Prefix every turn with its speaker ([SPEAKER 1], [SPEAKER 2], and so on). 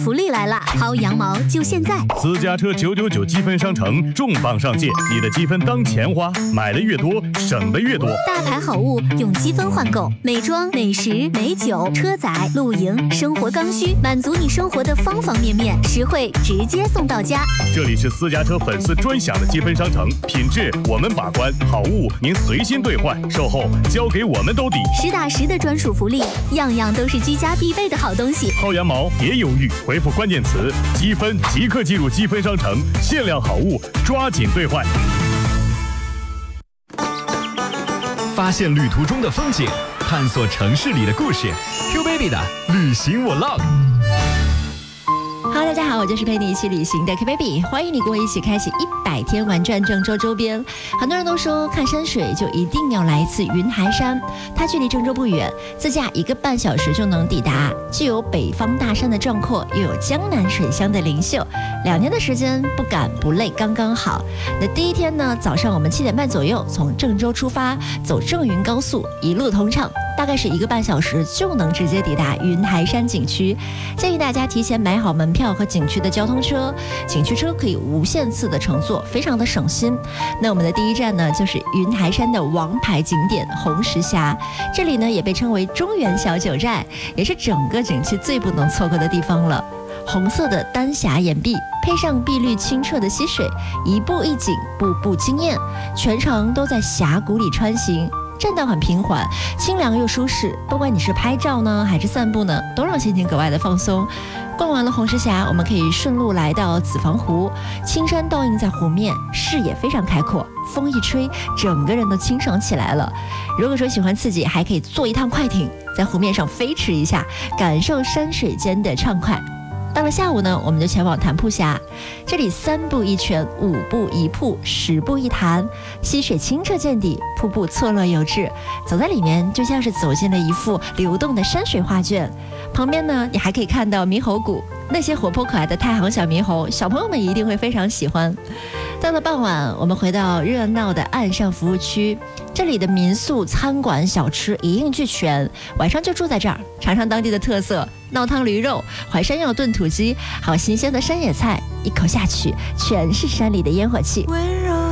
[SPEAKER 1] 福利来了，薅羊毛就现在！
[SPEAKER 2] 私家车999积分商城重磅上线，你的积分当钱花，买的越多，省的越多。
[SPEAKER 1] 大牌好物用积分换购，美妆、美食、美酒、车载、露营、生活刚需，满足你生活的方方面面，实惠直接送到家。
[SPEAKER 2] 这里是私家车粉丝专享的积分商城，品质我们把关，好物您随心兑换，售后交给我们兜底。
[SPEAKER 1] 实打实的专属福利，样样都是居家必备的好东西。
[SPEAKER 2] 薅羊毛别犹豫，回复关键词积分即刻进入积分商城，限量好物抓紧兑换。
[SPEAKER 3] 发现旅途中的风景，探索城市里的故事。Q Baby 的旅行Vlog。Hello， 大家好，我就是陪你一起旅行的 Q Baby， 欢迎你跟我一起开启100天玩转郑州周边。很多人都说看山水就一定要来一次云台山，它距离郑州不远，自驾1个半小时就能抵达，既有北方大山的壮阔，又有江南水乡的灵秀，2天的时间不赶不累刚刚好。那第一天呢，早上我们7点半左右从郑州出发，走郑云高速，一路通畅，大概是1个半小时就能直接抵达云台山景区。建议大家提前买好门票和景区的交通车，景区车可以无限次的乘坐，非常的省心。那我们的第一站呢，就是云台山的王牌景点红石峡，这里呢也被称为中原小九寨，也是整个景区最不能错过的地方了。红色的丹霞岩壁，配上碧绿清澈的溪水，一步一景，步步惊艳，全程都在峡谷里穿行。栈道很平缓，清凉又舒适，不管你是拍照呢还是散步呢，都让心情格外的放松。逛完了红石峡，我们可以顺路来到子房湖，青山倒映在湖面，视野非常开阔，风一吹，整个人都清爽起来了。如果说喜欢刺激，还可以坐一趟快艇，在湖面上飞驰一下，感受山水间的畅快。到了下午呢，我们就前往潭铺峡，这里3步1泉，5步1瀑，10步1潭，溪水清澈见底，瀑布错落有致，走在里面就像是走进了一幅流动的山水画卷。旁边呢，你还可以看到猕猴谷，那些活泼可爱的太行小猕猴，小朋友们一定会非常喜欢。到了傍晚，我们回到热闹的岸上服务区，这里的民宿、餐馆、小吃一应俱全，晚上就住在这儿，尝尝当地的特色闹汤驴肉、淮山药炖土鸡，还有新鲜的山野菜，一口下去全是山里的烟火气。